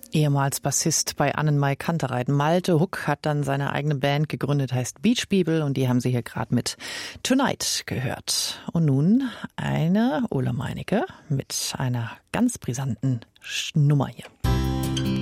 Ehemals Bassist bei Annenmai Kantereit. Malte Huck hat dann seine eigene Band gegründet, heißt Beach People, und die haben Sie hier gerade mit Tonight gehört. Und nun eine Ole Meinecke mit einer ganz brisanten Nummer hier.